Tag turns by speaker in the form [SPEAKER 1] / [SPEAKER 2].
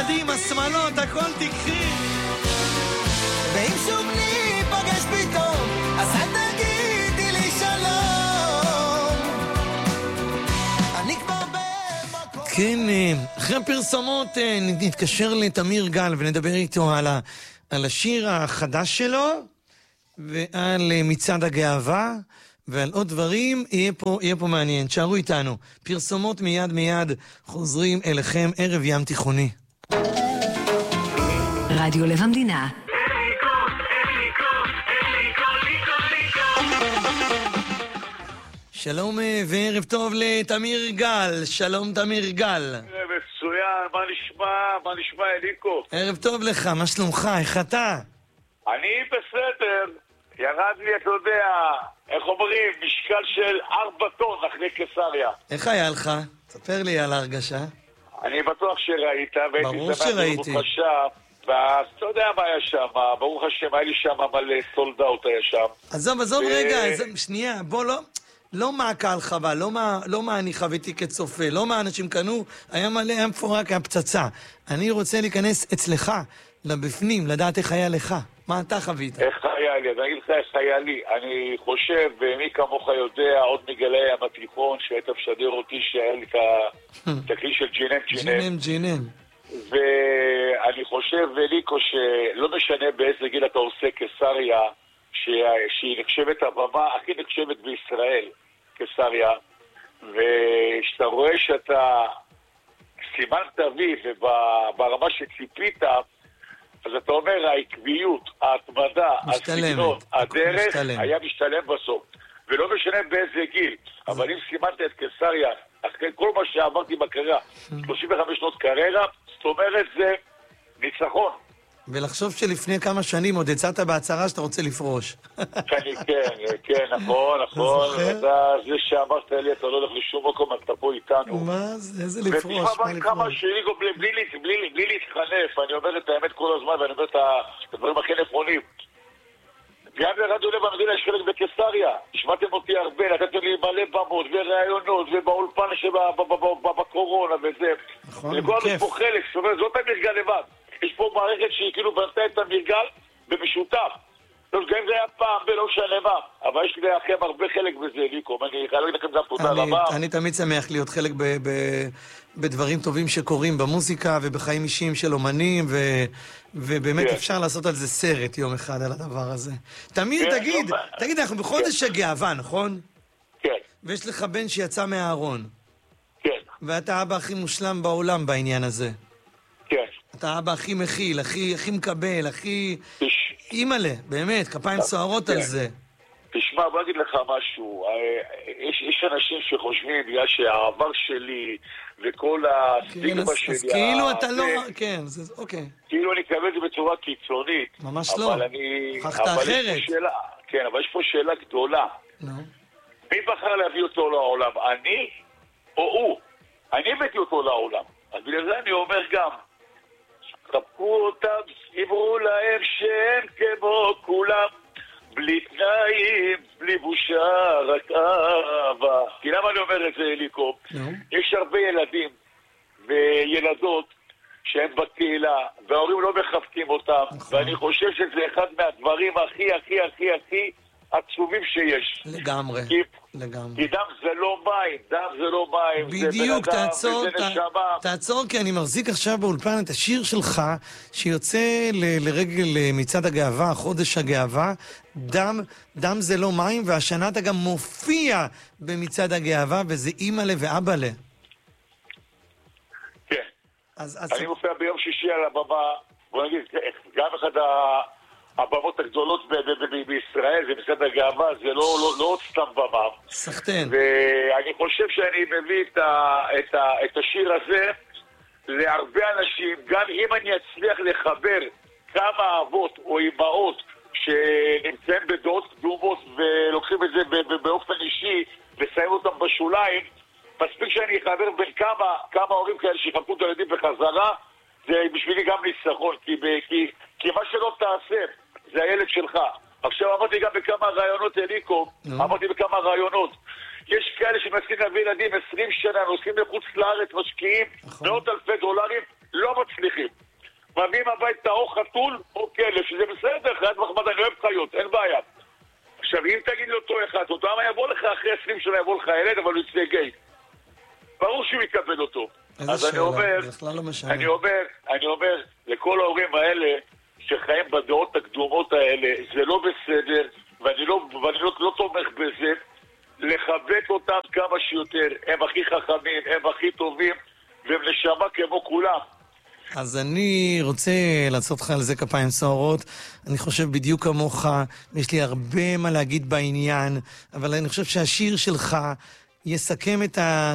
[SPEAKER 1] הבגדים, השמלות, הכל תקחי.
[SPEAKER 2] ואם שוב ניפגש פתאום, אז אל תגידי לי שלום. אני כבר במקום.
[SPEAKER 1] כן, אחרי הפרסומות נתקשר לתמיר גל ונדבר איתו על השיר החדש שלו ועל מצעד הגאווה ועל עוד דברים. יהיה פה מעניין. תשארו איתנו. פרסומות מיד חוזרים אליכם. ערב ים תיכוני.
[SPEAKER 3] רדיו לב המדינה.
[SPEAKER 1] שלום וערב טוב לתמיר גל. שלום תמיר גל.
[SPEAKER 4] מצוין, מה נשמע אליקו?
[SPEAKER 1] ערב טוב לך, מה שלומך? איך אתה?
[SPEAKER 4] אני בסדר, ירד לי, אתה יודע, איך אומרים, משקל של 4 טון אחרי קיסריה.
[SPEAKER 1] איך היה לך? ספר לי על ההרגשה.
[SPEAKER 4] אני בטוח שראית,
[SPEAKER 1] ברור שראיתי.
[SPEAKER 4] ואז אתה יודע מה היה שם, ברוך השם, היה לי שם מלא סולדאוט היה שם.
[SPEAKER 1] עזוב רגע, שנייה, בוא לא מה הקהל חווה, לא מה אני חוויתי כצופה, לא מה אנשים קנו, היה מלא, היה מפורק, היה פצצה. אני רוצה להיכנס אצלך, לבפנים, לדעת איך היה לך. מה אתה חווית?
[SPEAKER 4] איך היה לי? אני אגיד לך איך היה לי. אני חושב, ומי כמוך יודע, עוד מגלי ים התיכון, שהיית משדר אותי, שהיה לי את הכלי של ג'ינם. ואני חושב, ליקו, שלא משנה באיזה גיל אתה עושה קיסריה, שהיא נחשבת הבמה הכי נחשבת בישראל, קיסריה, ושאתה רואה שאתה סימנת וי וברמה שציפית, אז אתה אומר, העקביות, ההתמדה, הסגנון, הדרך, היה משתלם בסוף. ולא משנה באיזה גיל, אבל אם סימנת את קיסריה, אחרי כל מה שעברתי בקריירה, 35 שנות קריירה, זאת אומרת זה ניצחון.
[SPEAKER 1] ולחשוב שלפני כמה שנים עוד יצאת בהצהרה שאתה רוצה לפרוש.
[SPEAKER 4] כן, נכון. זה שאמרת לי, אתה לא הולך לשום מקום, אתה פה איתנו.
[SPEAKER 1] מה זה? איזה לפרוש?
[SPEAKER 4] ותשמע כמה שלי, בלי להתחנף, אני אומר את האמת כל הזמן, ואני אומר את הדברים הכי נכונים. גם ברדיו לב המדינה יש חלק בקיסריה. השמעתם אותי הרבה, נתתם לי מלא במות וראיונות, ובאולפן שבקורונה וזה.
[SPEAKER 1] נכון,
[SPEAKER 4] כיף. פה חלק, זאת אומרת, זאת המרגל לבד. יש פה מערכת שהיא כאילו בנתה את המרגל במשותף. גם זה היה פעם ולא משנה מה. אבל יש לכם הרבה חלק בזה, ליקו. אני חייב להגיד לכם גם תודה רבה.
[SPEAKER 1] אני תמיד שמח להיות חלק בדברים טובים שקורים במוזיקה ובחיים אישיים של אומנים, ובאמת אפשר לעשות על זה סרט יום אחד על הדבר הזה. תמיר, תגיד, אנחנו בחודש הגאווה, נכון?
[SPEAKER 4] כן.
[SPEAKER 1] ויש לך בן שיצא מהארון.
[SPEAKER 4] כן.
[SPEAKER 1] ואתה האבא הכי מושלם בעולם בעניין הזה.
[SPEAKER 4] כן.
[SPEAKER 1] אתה האבא הכי מכיל, הכי מקבל, הכי... אימא'לה, באמת, כפיים סוערות על זה.
[SPEAKER 4] תשמע, בוא אגיד לך משהו. יש אנשים שחושבים, בגלל שהעבר שלי וכל הסטיגמה שלי...
[SPEAKER 1] אז כאילו אתה לא... כן, אוקיי.
[SPEAKER 4] כאילו אני אקבל את זה בצורה קיצונית.
[SPEAKER 1] ממש לא. הוכחת אחרת.
[SPEAKER 4] כן, אבל יש פה שאלה גדולה. מי בחר להביא אותו לעולם? אני או הוא? אני הבאתי אותו לעולם. אז בגלל זה אני אומר גם, חבקו אותם, אמרו להם שהם כמו כולם, בלי תנאים, בלי בושה, רק אהבה. כי למה אני אומר את זה, אליקו? יש הרבה ילדים וילדות שהם בקהילה, וההורים לא מחבקים אותם, ואני חושב שזה אחד מהדברים הכי עצובים שיש.
[SPEAKER 1] לגמרי.
[SPEAKER 4] כי דם זה לא מים,
[SPEAKER 1] בדיוק, תעצור, כי אני מחזיק עכשיו באולפן את השיר שלך, שיוצא לרגל מצעד הגאווה, חודש הגאווה, דם זה לא מים, והשנה אתה גם מופיע במצעד הגאווה, וזה אימא'לה ואבא'לה.
[SPEAKER 4] כן. אני מופיע ביום שישי על הבמה, בוא נגיד, גם אחד הבמות הגדולות בישראל, זה מצעד הגאווה, זה לא עוד סתם במה.
[SPEAKER 1] סחטן.
[SPEAKER 4] ואני חושב שאני מביא את השיר הזה להרבה אנשים, גם אם אני אצליח לחבר כמה אבות או אמהות שנמצאים בדעות קדומות ולוקחים את זה באופן אישי ושמים אותם בשוליים, מספיק שאני אחבר בין כמה הורים כאלה שיחבקו את הילדים בחזרה, זה בשבילי גם ניצחון, כי מה שלא תעשה זה הילד שלך. עכשיו אמרתי גם בכמה רעיונות, אליקו, יש כאלה שמנסים להביא ילדים 20 שנה, נוסעים לחוץ לארץ, משקיעים מאות אלפי דולרים, לא מצליחים. מביאים הביתה או חתול או כלב, שזה בסדר, חיית מחמד, אני אוהב חיות, אין בעיה. עכשיו, אם תגיד לאותו אחד, אותו מה יבוא לך אחרי 20 שנה, יבוא לך ילד, אבל הוא יצא גיי. ברור שהוא יקבל אותו.
[SPEAKER 1] איזה שאלה, בכלל לא משנה.
[SPEAKER 4] אני אומר, לכל ההורים האלה, שחיים בדעות הקדומות האלה, זה לא בסדר, ואני לא תומך בזה, לחבק אותם כמה שיותר, הם הכי חכמים, הם הכי טובים, והם נשמה כמו כולם.
[SPEAKER 1] אז אני רוצה לעשות לך על זה כפיים סוערות. אני חושב בדיוק כמוך, יש לי הרבה מה להגיד בעניין, אבל אני חושב שהשיר שלך יסכם את